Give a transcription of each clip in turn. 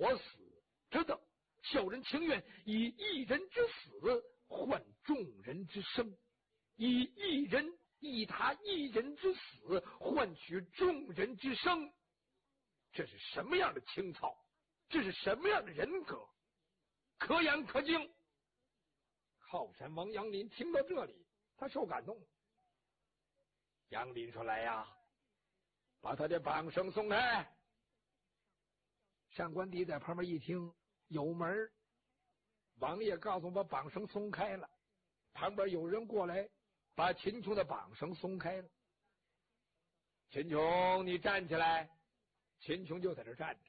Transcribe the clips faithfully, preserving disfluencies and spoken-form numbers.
我死值得，小人情愿以一人之死换众人之生，以一人以他一人之死换取众人之生。这是什么样的情操？这是什么样的人格？可言可敬。靠山王杨林听到这里，他受感动了。杨林说：“来呀，把他的绑绳松开。”上官迪在旁边一听，有门儿，王爷告诉我把绑绳松开了。旁边有人过来，把秦琼的绑绳松开了。秦琼，你站起来。秦琼就在这站着。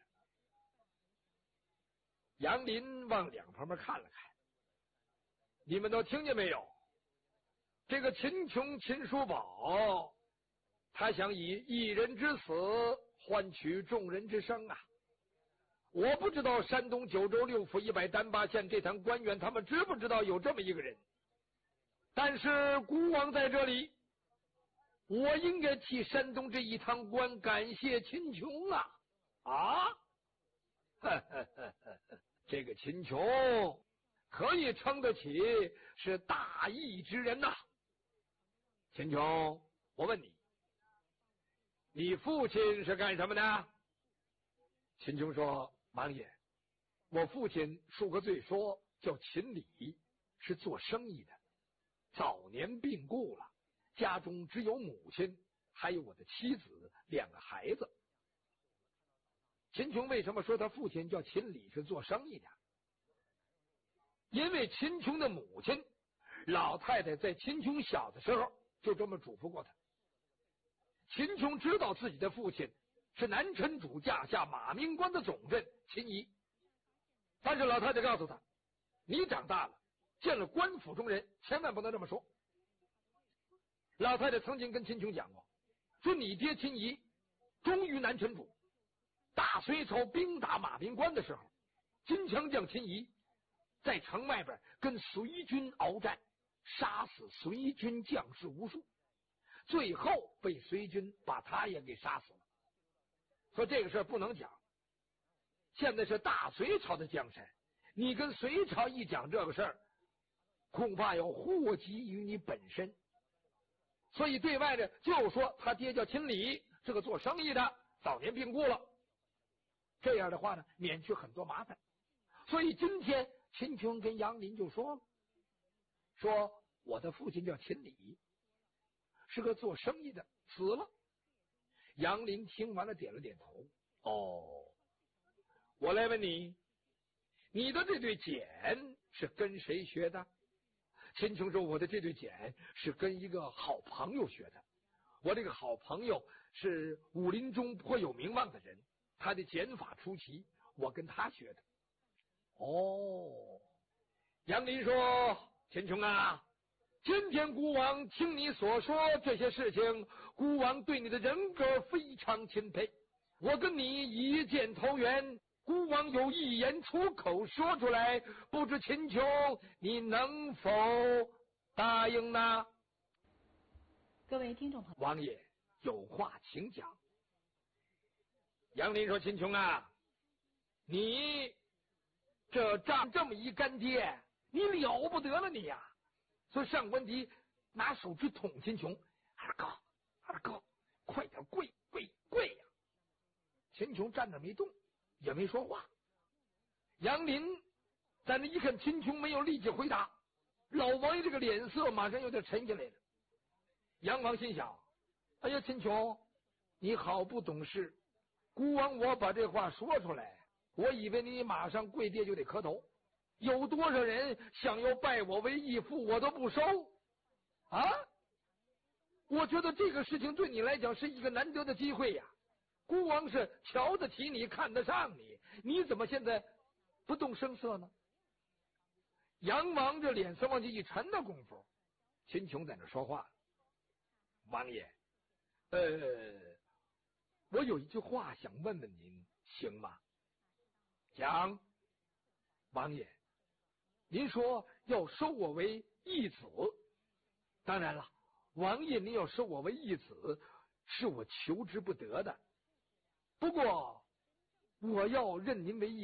杨林往两旁边看了看，你们都听见没有？这个秦琼秦叔宝，他想以一人之死换取众人之生啊！我不知道山东九州六府一百单八县这堂官员他们知不知道有这么一个人，但是孤王在这里，我应该替山东这一堂官感谢秦琼啊！啊，呵呵呵呵，这个秦琼可以称得起是大义之人呐、啊。秦琼，我问你，你父亲是干什么的？秦琼说：“王爷，我父亲恕个罪说叫秦礼，是做生意的，早年病故了，家中只有母亲，还有我的妻子两个孩子。”秦琼为什么说他父亲叫秦礼是做生意的？因为秦琼的母亲老太太在秦琼小的时候就这么嘱咐过他。秦琼知道自己的父亲是南陈主驾下马明关的总任秦仪，但是老太太告诉他，你长大了见了官府中人千万不能这么说。老太太曾经跟秦琼讲过，说你爹秦仪忠于南陈主，大隋朝兵打马明关的时候，金枪将秦仪在城外边跟隋军鏖战，杀死隋军将士无数，最后被隋军把他也给杀死了。说这个事儿不能讲，现在是大隋朝的江山，你跟隋朝一讲这个事儿，恐怕要祸及于你本身。所以对外的就说他爹叫秦礼，是个做生意的，早年病故了。这样的话呢，免去很多麻烦。所以今天秦琼跟杨林就说了，说我的父亲叫秦礼，是个做生意的，死了。杨林听完了点了点头。哦，我来问你，你的这对锏是跟谁学的？秦琼说，我的这对锏是跟一个好朋友学的。我这个好朋友是武林中颇有名望的人，他的剪法出奇，我跟他学的。哦，杨林说，秦琼啊，今天孤王听你所说这些事情，孤王对你的人格非常钦佩。我跟你一见投缘，孤王有一言出口说出来，不知秦琼你能否答应呢？ 各位听众朋友， 王爷有话请讲。杨林说，秦琼啊，你这仗这么一干爹，你了不得了你呀、啊！所以上官迪拿手去捅秦琼，二哥二哥快点跪跪跪呀、啊！秦琼站着没动，也没说话。杨林在那一看秦琼没有立即回答，老王爷这个脸色马上有点沉下来了。杨王心想，哎呀，秦琼你好不懂事，孤王我把这话说出来，我以为你马上跪地就得磕头，有多少人想要拜我为义父，我都不收啊！我觉得这个事情对你来讲是一个难得的机会呀。孤王是瞧得起你，看得上你，你怎么现在不动声色呢？杨王这脸色往起一沉的功夫，秦琼在那说话了。王爷，呃，我有一句话想问问您，行吗？讲。王爷，您说要收我为义子，当然了，王爷您要收我为义子，是我求之不得的。不过，我要认您为义